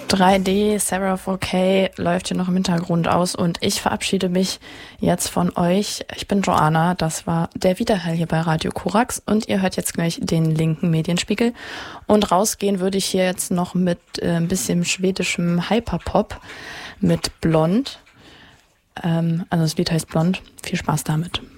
3D, Sarah 4K läuft hier noch im Hintergrund aus und ich verabschiede mich jetzt von euch. Ich bin Joanna, das war der Widerhall hier bei Radio Korax und ihr hört jetzt gleich den linken Medienspiegel. Und rausgehen würde ich hier jetzt noch mit ein bisschen schwedischem Hyperpop mit Blond. Also das Lied heißt Blond. Viel Spaß damit.